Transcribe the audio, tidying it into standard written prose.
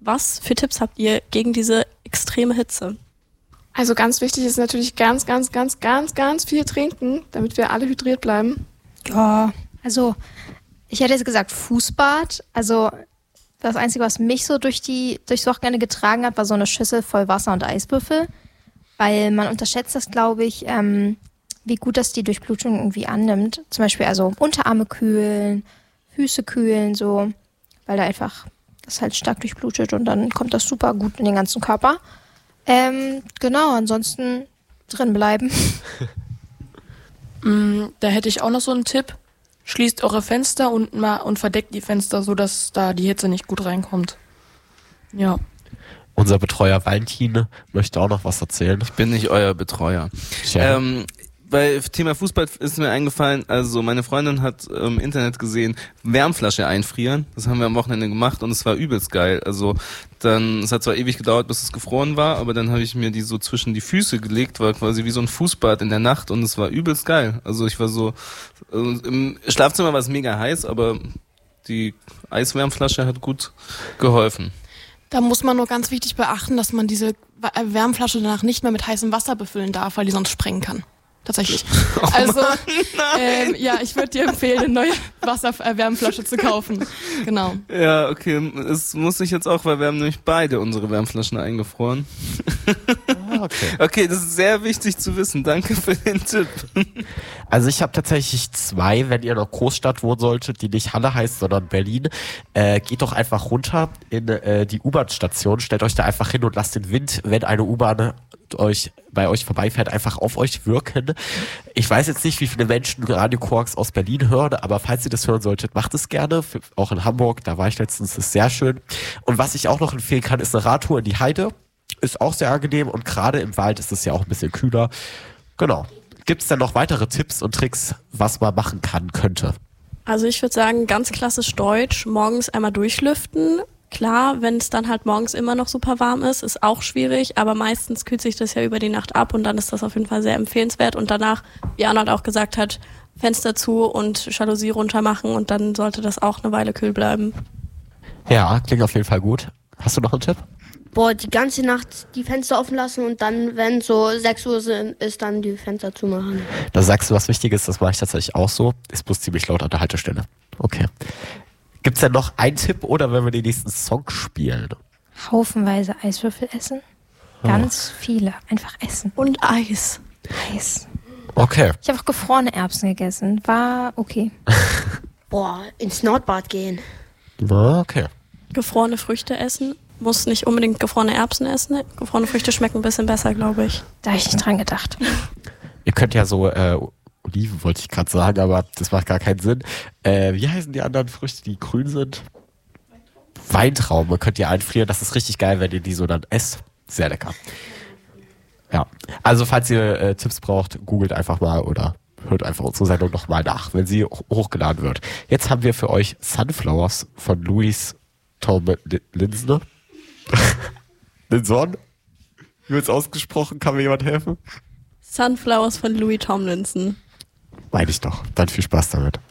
was für Tipps habt ihr gegen diese extreme Hitze? Also ganz wichtig ist natürlich ganz viel trinken, damit wir alle hydriert bleiben. Ja, also ich hätte jetzt gesagt Fußbad. Also das Einzige, was mich so durchs Wochenende getragen hat, war so eine Schüssel voll Wasser und Eiswürfel. Weil man unterschätzt das, glaube ich, wie gut das die Durchblutung irgendwie annimmt. Zum Beispiel also Unterarme kühlen, Füße kühlen, so, weil da einfach das halt stark durchblutet und dann kommt das super gut in den ganzen Körper. Genau, ansonsten drin bleiben. Da hätte ich auch noch so einen Tipp. Schließt eure Fenster und verdeckt die Fenster, sodass da die Hitze nicht gut reinkommt. Ja. Unser Betreuer Valentin möchte auch noch was erzählen. Ich bin nicht euer Betreuer. Bei Thema Fußball ist mir eingefallen, also meine Freundin hat im Internet gesehen, Wärmflasche einfrieren. Das haben wir am Wochenende gemacht und es war übelst geil. Also es hat zwar ewig gedauert, bis es gefroren war, aber dann habe ich mir die so zwischen die Füße gelegt, war quasi wie so ein Fußbad in der Nacht und es war übelst geil. Also ich war so, im Schlafzimmer war es mega heiß, aber die Eiswärmflasche hat gut geholfen. Da muss man nur ganz wichtig beachten, dass man diese Wärmflasche danach nicht mehr mit heißem Wasser befüllen darf, weil die sonst sprengen kann. Tatsächlich. Also, ich würde dir empfehlen, eine neue Wasserwärmflasche zu kaufen. Genau. Ja, okay. Es muss ich jetzt auch, weil wir haben nämlich beide unsere Wärmflaschen eingefroren. Okay, das ist sehr wichtig zu wissen. Danke für den Tipp. Also ich habe tatsächlich 2, wenn ihr noch Großstadt wohnen solltet, die nicht Halle heißt, sondern Berlin. Geht doch einfach runter in die U-Bahn-Station, stellt euch da einfach hin und lasst den Wind, wenn eine U-Bahn bei euch vorbeifährt, einfach auf euch wirken. Ich weiß jetzt nicht, wie viele Menschen Radio Quarks aus Berlin hören, aber falls ihr das hören solltet, macht es gerne. Auch in Hamburg, da war ich letztens, ist sehr schön. Und was ich auch noch empfehlen kann, ist eine Radtour in die Heide. Ist auch sehr angenehm und gerade im Wald ist es ja auch ein bisschen kühler. Genau. Gibt es denn noch weitere Tipps und Tricks, was man machen könnte? Also ich würde sagen, ganz klassisch deutsch, morgens einmal durchlüften. Klar, wenn es dann halt morgens immer noch super warm ist auch schwierig, aber meistens kühlt sich das ja über die Nacht ab und dann ist das auf jeden Fall sehr empfehlenswert und danach, wie Arnold auch gesagt hat, Fenster zu und Jalousie runter machen und dann sollte das auch eine Weile kühl bleiben. Ja, klingt auf jeden Fall gut. Hast du noch einen Tipp? Die ganze Nacht die Fenster offen lassen und dann, wenn so 6 Uhr ist, dann die Fenster zumachen. Da sagst du was Wichtiges, das mache ich tatsächlich auch so. Ist bloß ziemlich laut an der Haltestelle. Okay. Gibt's denn noch einen Tipp oder wenn wir den nächsten Song spielen? Haufenweise Eiswürfel essen. Ganz viele. Einfach essen. Und Eis. Okay. Ich habe auch gefrorene Erbsen gegessen. War okay. Ins Nordbad gehen. Okay. Gefrorene Früchte essen. Muss nicht unbedingt gefrorene Erbsen essen. Gefrorene Früchte schmecken ein bisschen besser, glaube ich. Da habe ich nicht dran gedacht. Ihr könnt ja so Oliven wollte ich gerade sagen, aber das macht gar keinen Sinn. Wie heißen die anderen Früchte, die grün sind? Weintrauben könnt ihr einfrieren. Das ist richtig geil, wenn ihr die so dann esst. Sehr lecker. Ja, also falls ihr Tipps braucht, googelt einfach mal oder hört einfach unsere Sendung nochmal nach, wenn sie hochgeladen wird. Jetzt haben wir für euch Sunflowers von Louis Tomlinson. Linson? Wie wird's ausgesprochen? Kann mir jemand helfen? Sunflowers von Louis Tomlinson. Meine ich doch. Dann viel Spaß damit.